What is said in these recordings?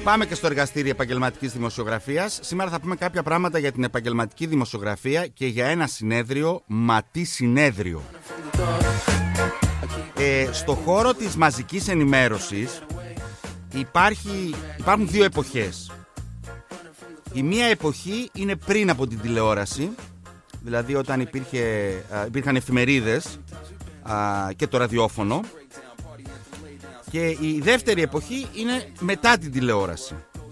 Πάμε και στο εργαστήριο επαγγελματικής δημοσιογραφίας. Σήμερα θα πούμε κάποια πράγματα για την επαγγελματική δημοσιογραφία και για ένα συνέδριο, μα τι συνέδριο. Στο χώρο της μαζικής ενημέρωσης υπάρχουν δύο εποχές. Η μία εποχή είναι πριν από την τηλεόραση, δηλαδή όταν υπήρχαν εφημερίδες και το ραδιόφωνο. Και η δεύτερη εποχή είναι μετά την τηλεόραση.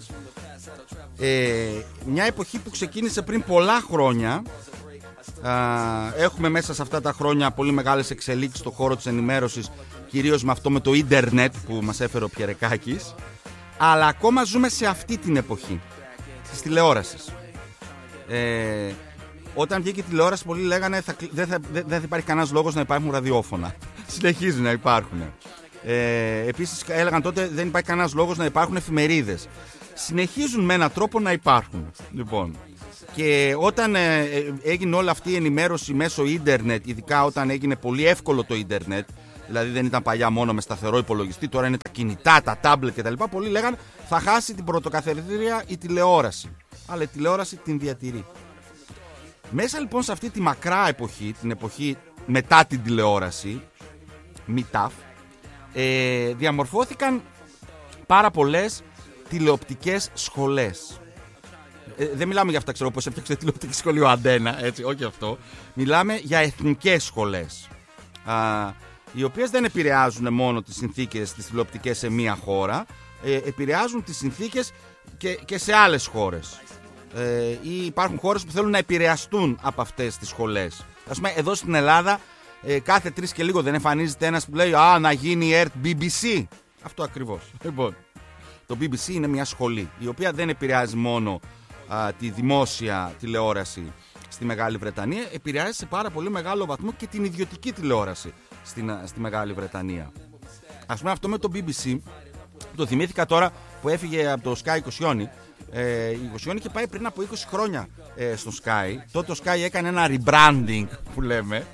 Μια εποχή που ξεκίνησε πριν πολλά χρόνια. Έχουμε μέσα σε αυτά τα χρόνια πολύ μεγάλες εξελίξεις στον χώρο της ενημέρωσης, κυρίως με αυτό με το ίντερνετ που μας έφερε ο Πιερεκάκης. Αλλά ακόμα ζούμε σε αυτή την εποχή της τηλεόρασης. Όταν βγήκε η τηλεόραση, πολλοί λέγανε δεν θα υπάρχει κανένας λόγος να υπάρχουν ραδιόφωνα. Συνεχίζουν να υπάρχουν. Επίσης έλεγαν τότε δεν υπάρχει κανένας λόγος να υπάρχουν εφημερίδες. Συνεχίζουν με έναν τρόπο να υπάρχουν. Λοιπόν, και όταν έγινε όλη αυτή η ενημέρωση μέσω ίντερνετ, ειδικά όταν έγινε πολύ εύκολο το ίντερνετ, δηλαδή δεν ήταν παλιά μόνο με σταθερό υπολογιστή, τώρα είναι τα κινητά, τα τάμπλετ κτλ. Πολλοί λέγαν θα χάσει την πρωτοκαθεδρία η τηλεόραση. Αλλά η τηλεόραση την διατηρεί. Μέσα λοιπόν σε αυτή τη μακρά εποχή, την εποχή μετά την τηλεόραση, ΜΙΤΑΦ, διαμορφώθηκαν πάρα πολλές τηλεοπτικές σχολές. Δεν μιλάμε για αυτά, ξέρω πώς έφτιαξε τηλεοπτική σχολή ο Αντένα, έτσι, όχι αυτό. Μιλάμε για εθνικές σχολές, οι οποίες δεν επηρεάζουν μόνο τις συνθήκες τις τηλεοπτικές σε μία χώρα, επηρεάζουν τις συνθήκες και σε άλλες χώρες. Ή υπάρχουν χώρες που θέλουν να επηρεαστούν από αυτές τις σχολές. Ας πούμε, εδώ στην Ελλάδα κάθε 3 και λίγο δεν εμφανίζεται ένας που λέει να γίνει η ΕΡΤ BBC. Αυτό ακριβώς. Λοιπόν, το BBC είναι μια σχολή η οποία δεν επηρεάζει μόνο τη δημόσια τηλεόραση στη Μεγάλη Βρετανία, επηρεάζει σε πάρα πολύ μεγάλο βαθμό και την ιδιωτική τηλεόραση στη Μεγάλη Βρετανία. Ας πούμε, αυτό με το BBC το θυμήθηκα τώρα που έφυγε από το Sky Κοσιόνι. Η Κοσιόνι είχε πάει πριν από 20 χρόνια στο Sky. Τότε το Sky έκανε ένα rebranding που λέμε,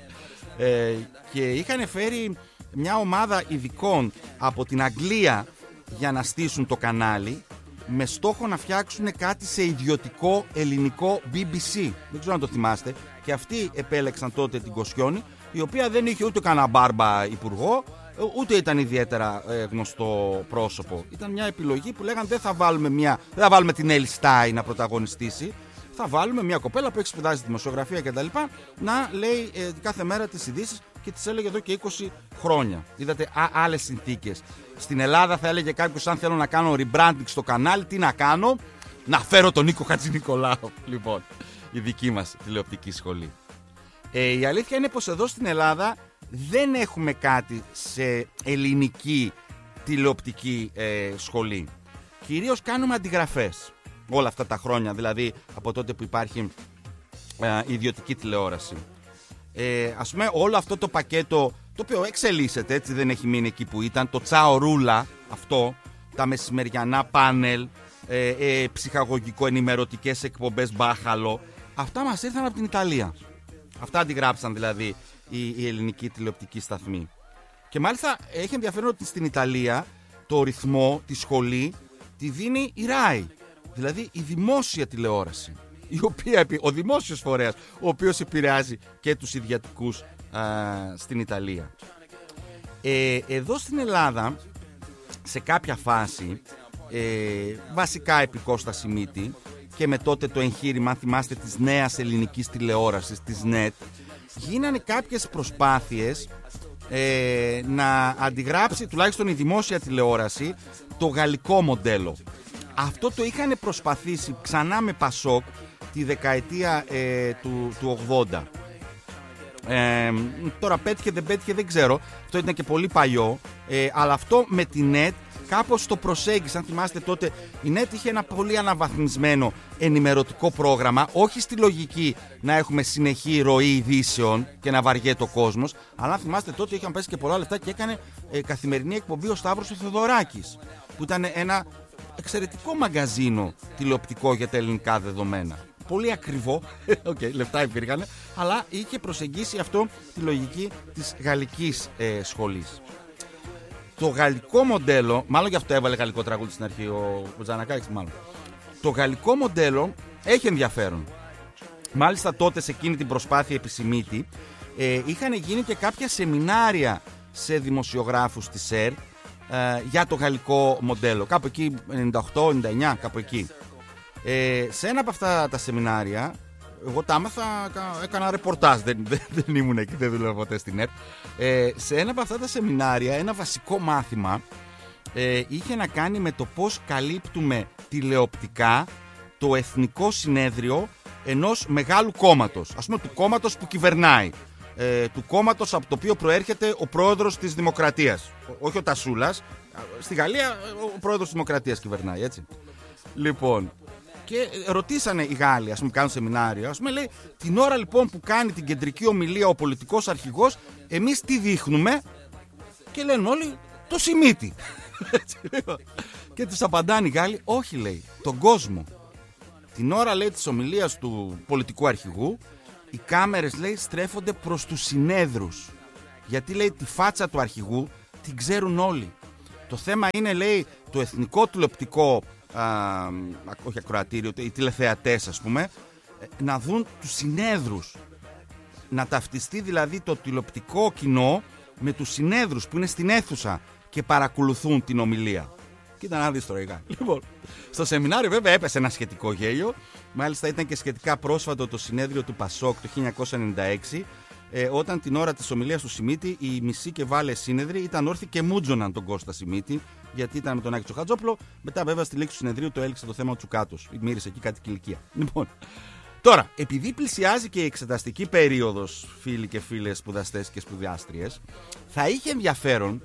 και είχαν φέρει μια ομάδα ειδικών από την Αγγλία για να στήσουν το κανάλι, με στόχο να φτιάξουν κάτι σε ιδιωτικό ελληνικό BBC. Δεν ξέρω αν το θυμάστε. Και αυτοί επέλεξαν τότε την Κοσιόνι, η οποία δεν είχε ούτε κανένα μπάρμπα υπουργό, ούτε ήταν ιδιαίτερα γνωστό πρόσωπο. Ήταν μια επιλογή που λέγαν δεν θα βάλουμε την Έλλη Στάι να πρωταγωνιστήσει. Θα βάλουμε μια κοπέλα που έχει σπουδάσει δημοσιογραφία κτλ. Να λέει κάθε μέρα τις ειδήσεις, και τις έλεγε εδώ και 20 χρόνια. Είδατε άλλες συνθήκες. Στην Ελλάδα θα έλεγε κάποιος, αν θέλω να κάνω rebranding στο κανάλι, τι να κάνω? Να φέρω τον Νίκο Χατζηνικολάου. Λοιπόν, η δική μας τηλεοπτική σχολή. Η αλήθεια είναι πως εδώ στην Ελλάδα δεν έχουμε κάτι σε ελληνική τηλεοπτική σχολή. Κυρίως κάνουμε αντιγραφές όλα αυτά τα χρόνια, δηλαδή από τότε που υπάρχει ιδιωτική τηλεόραση. Ας πούμε, όλο αυτό το πακέτο, το οποίο εξελίσσεται, έτσι, δεν έχει μείνει εκεί που ήταν, το Τσάο Ρούλα, αυτό, τα μεσημεριανά πάνελ, ψυχαγωγικό ενημερωτικές εκπομπές μπάχαλο, αυτά μας ήρθαν από την Ιταλία. Αυτά αντιγράψαν δηλαδή η ελληνική τηλεοπτική σταθμή. Και μάλιστα έχει ενδιαφέρον ότι στην Ιταλία το ρυθμό, τη σχολή, τη δίνει η RAI, δηλαδή η δημόσια τηλεόραση, ο δημόσιος φορέας, ο οποίος επηρεάζει και τους ιδιωτικούς στην Ιταλία. Εδώ στην Ελλάδα, σε κάποια φάση, βασικά επί Κώστα Σιμίτη και με τότε το εγχείρημα, αν θυμάστε, της νέας ελληνικής τηλεόρασης, της ΝΕΤ, γίνανε κάποιες προσπάθειες να αντιγράψει τουλάχιστον η δημόσια τηλεόραση το γαλλικό μοντέλο. Αυτό το είχαν προσπαθήσει ξανά με Πασόκ τη δεκαετία του 80. Τώρα πέτυχε δεν πέτυχε δεν ξέρω, αυτό ήταν και πολύ παλιό, αλλά αυτό με τη ΝΕΤ κάπως το προσέγγισε. Αν θυμάστε, τότε η ΝΕΤ είχε ένα πολύ αναβαθμισμένο ενημερωτικό πρόγραμμα, όχι στη λογική να έχουμε συνεχή ροή ειδήσεων και να βαριέται ο κόσμος, αλλά αν θυμάστε, τότε είχαν πέσει και πολλά λεφτά και έκανε καθημερινή εκπομπή ο Σταύρος ο Θεοδωράκης, που ήταν ένα εξαιρετικό μαγκαζίνο τηλεοπτικό για τα ελληνικά δεδομένα. Πολύ ακριβό, λεφτά υπήρχαν, αλλά είχε προσεγγίσει αυτό τη λογική της γαλλικής σχολής. Το γαλλικό μοντέλο, μάλλον γι' αυτό έβαλε γαλλικό τραγούδι στην αρχή ο Τζανακάκης, μάλλον. Το γαλλικό μοντέλο έχει ενδιαφέρον. Μάλιστα τότε σε εκείνη την προσπάθεια επισημήτη είχαν γίνει και κάποια σεμινάρια σε δημοσιογράφους της ΕΡΤ για το γαλλικό μοντέλο. Κάπου εκεί 98-99, κάπου εκεί. Σε ένα από αυτά τα σεμινάρια, εγώ τα άμαθα, έκανα ρεπορτάζ, δεν ήμουν εκεί, δεν δούλευα ποτέ στην ΕΡΤ. Σε ένα από αυτά τα σεμινάρια, ένα βασικό μάθημα είχε να κάνει με το πώς καλύπτουμε τηλεοπτικά το εθνικό συνέδριο ενός μεγάλου κόμματος. Ας πούμε του κόμματος που κυβερνάει. Του κόμματος από το οποίο προέρχεται ο πρόεδρος της Δημοκρατίας. Όχι ο Τασούλας. Στη Γαλλία ο πρόεδρος της Δημοκρατίας κυβερνάει, έτσι. Λοιπόν, και ρωτήσανε οι Γάλλοι, ας πούμε, κάνουν σεμινάριο. Ας πούμε, λέει, την ώρα λοιπόν που κάνει την κεντρική ομιλία ο πολιτικός αρχηγός, εμείς τι δείχνουμε? Και λένε όλοι, το Σιμίτι. Και τους απαντάνε οι Γάλλοι, όχι, λέει, τον κόσμο. Την ώρα, λέει, της ομιλίας του πολιτικού αρχηγού, οι κάμερες, λέει, στρέφονται προς τους συνέδρους. Γιατί, λέει, τη φάτσα του αρχηγού την ξέρουν όλοι. Το θέμα είναι, λέει, το εθνικό τηλεοπτικό, όχι ακροατήριο, οι τηλεθεατές, ας πούμε, να δουν τους συνέδρους. Να ταυτιστεί δηλαδή το τηλεοπτικό κοινό με τους συνέδρους που είναι στην αίθουσα και παρακολουθούν την ομιλία. Κοίτα να δεις τώρα. Λοιπόν, στο σεμινάριο βέβαια έπεσε ένα σχετικό γέλιο. Μάλιστα ήταν και σχετικά πρόσφατο το συνέδριο του Πασόκ το 1996, όταν την ώρα της ομιλίας του Σιμίτη οι μισοί και βάλε σύνεδροι ήταν όρθιοι και μούτζωναν τον Κώστα Σιμίτη, γιατί ήταν με τον Άκη Τσοχατζόπουλο. Μετά βέβαια στη λήξη του συνεδρίου το έλειξε το θέμα του Τσουκάτος. Μύρισε εκεί κάτι κηλικία. Λοιπόν, τώρα, επειδή πλησιάζει και η εξεταστική περίοδος, φίλοι και φίλες σπουδαστές και σπουδάστριες, θα είχε ενδιαφέρον.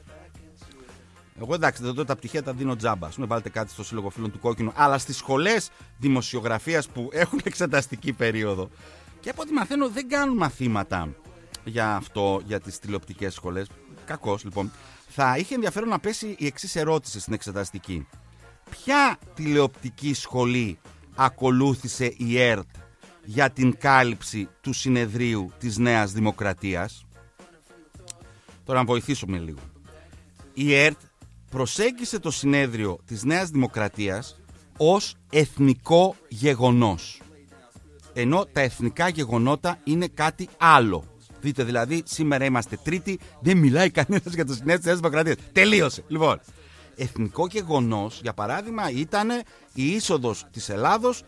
Εγώ εντάξει, εδώ τα πτυχία τα δίνω τζάμπα. Ας μην βάλετε κάτι στο Σύλλογο Φίλων του Κόκκινου, αλλά στις σχολές δημοσιογραφίας που έχουν εξεταστική περίοδο. Και από ό,τι μαθαίνω, δεν κάνουν μαθήματα για αυτό, για τις τηλεοπτικές σχολές. Κακώς, λοιπόν. Θα είχε ενδιαφέρον να πέσει η εξής ερώτηση στην εξεταστική. Ποια τηλεοπτική σχολή ακολούθησε η ΕΡΤ για την κάλυψη του συνεδρίου της Νέας Δημοκρατίας? Τώρα να βοηθήσουμε λίγο. Η ΕΡΤ προσέγγισε το συνέδριο της Νέας Δημοκρατίας ως εθνικό γεγονός. Ενώ τα εθνικά γεγονότα είναι κάτι άλλο. Δείτε δηλαδή, σήμερα είμαστε Τρίτη, δεν μιλάει κανένας για το συνέδριο της Νέας Δημοκρατίας. Τελείωσε. Λοιπόν, εθνικό γεγονός, για παράδειγμα, ήταν η είσοδος της Ελλάδος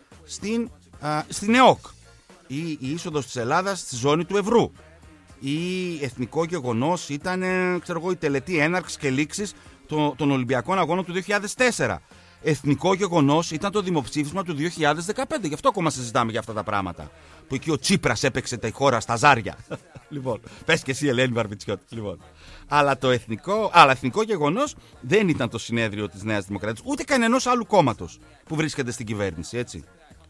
στην ΕΟΚ. Ή η είσοδος της Ελλάδας στη ζώνη του ευρώ. Ή εθνικό γεγονός ήταν, η τελετή έναρξης και λήξης των Ολυμπιακών Αγώνων του 2004. Εθνικό γεγονός ήταν το δημοψήφισμα του 2015. Γι' αυτό ακόμα συζητάμε για αυτά τα πράγματα. Που εκεί ο Τσίπρας έπαιξε τη χώρα στα ζάρια. Λοιπόν, πες και εσύ, Ελένη Βαρβιτσιώτη. Λοιπόν. Αλλά εθνικό γεγονός δεν ήταν το συνέδριο της Νέας Δημοκρατίας, ούτε κανενός άλλου κόμματος που βρίσκεται στην κυβέρνηση, έτσι.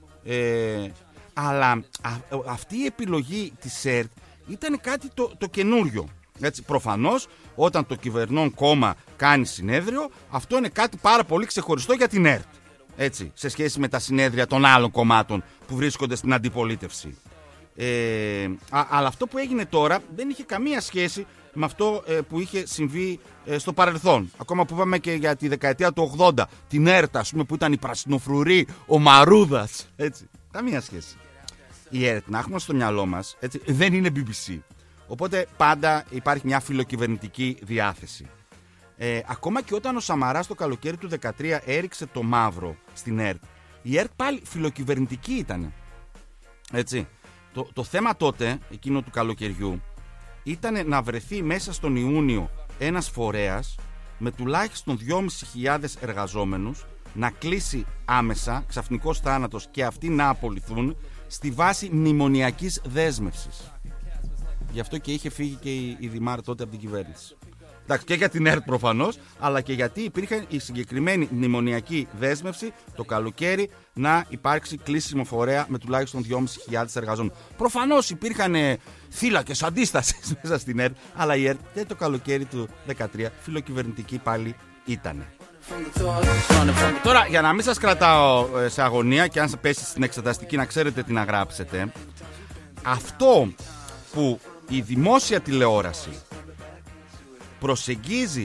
Αλλά αυτή η επιλογή της ΕΡΤ ήταν κάτι το καινούριο. Έτσι, προφανώς, όταν το κυβερνών κόμμα κάνει συνέδριο, αυτό είναι κάτι πάρα πολύ ξεχωριστό για την ΕΡΤ. Έτσι, σε σχέση με τα συνέδρια των άλλων κομμάτων που βρίσκονται στην αντιπολίτευση. Αλλά αυτό που έγινε τώρα δεν είχε καμία σχέση με αυτό που είχε συμβεί στο παρελθόν. Ακόμα που είπαμε και για τη δεκαετία του 80, την ΕΡΤ, ας πούμε, που ήταν η πρασινοφρουρή, ο Μαρούδας. Έτσι, καμία σχέση. Η ΕΡΤ, να έχουμε στο μυαλό μας, έτσι, δεν είναι BBC. Οπότε πάντα υπάρχει μια φιλοκυβερνητική διάθεση. Ακόμα και όταν ο Σαμαράς το καλοκαίρι του 2013 έριξε το μαύρο στην ΕΡΤ, η ΕΡΤ πάλι φιλοκυβερνητική ήταν. Έτσι. Το θέμα τότε, εκείνο του καλοκαιριού, ήταν να βρεθεί μέσα στον Ιούνιο ένας φορέας με τουλάχιστον 2.500 εργαζόμενους, να κλείσει άμεσα, ξαφνικός θάνατος, και αυτοί να απολυθούν στη βάση μνημονιακής δέσμευσης. Γι' αυτό και είχε φύγει και η Δημάρ τότε από την κυβέρνηση. Εντάξει, και για την ΕΡΤ προφανώς, αλλά και γιατί υπήρχε η συγκεκριμένη μνημονιακή δέσμευση το καλοκαίρι να υπάρξει κλείσιμο φορέα με τουλάχιστον 2.500 εργαζόμενους. Προφανώς υπήρχαν θύλακες αντίστασης μέσα στην ΕΡΤ, αλλά η ΕΡΤ και το καλοκαίρι του 2013 φιλοκυβερνητική πάλι ήτανε. Τώρα, για να μην σας κρατάω σε αγωνία και αν πέσει στην εξεταστική να ξέρετε τι να γράψετε, αυτό που η δημόσια τηλεόραση προσεγγίζει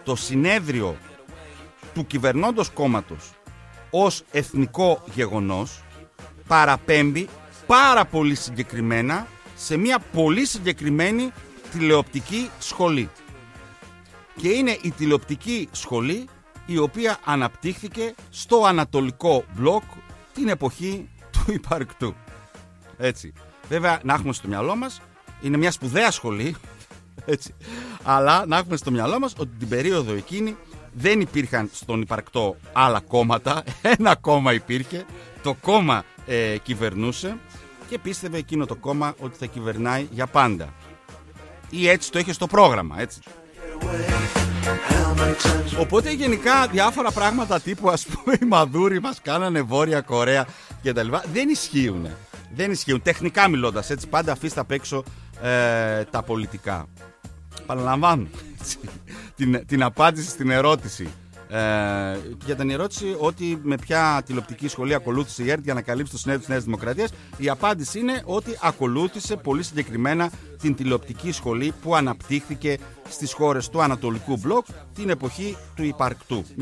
το συνέδριο του κυβερνώντος κόμματος ως εθνικό γεγονός παραπέμπει πάρα πολύ συγκεκριμένα σε μια πολύ συγκεκριμένη τηλεοπτική σχολή. Και είναι η τηλεοπτική σχολή η οποία αναπτύχθηκε στο Ανατολικό Μπλοκ την εποχή του υπαρκτού. Έτσι. Βέβαια, να έχουμε στο μυαλό μας, είναι μια σπουδαία σχολή, έτσι, αλλά να έχουμε στο μυαλό μας ότι την περίοδο εκείνη δεν υπήρχαν στον υπαρκτό άλλα κόμματα, ένα κόμμα υπήρχε, το κόμμα κυβερνούσε και πίστευε εκείνο το κόμμα ότι θα κυβερνάει για πάντα. Ή έτσι το είχε στο πρόγραμμα, έτσι. Οπότε γενικά διάφορα πράγματα τύπου, ας πούμε, οι Μαδούροι μας κάνανε Βόρεια Κορέα και τα λοιπά, δεν ισχύουν. Δεν ισχύουν, τεχνικά μιλώντας, έτσι, πάντα αφήστε απ' έξω τα πολιτικά. Παραλαμβάνω την απάντηση στην ερώτηση. Για την ερώτηση ότι με ποια τηλεοπτική σχολή ακολούθησε η ΕΡΤ για να καλύψει το συνέδριο της Νέας Δημοκρατίας, η απάντηση είναι ότι ακολούθησε πολύ συγκεκριμένα την τηλεοπτική σχολή που αναπτύχθηκε στις χώρες του Ανατολικού Μπλοκ την εποχή του υπαρκτού.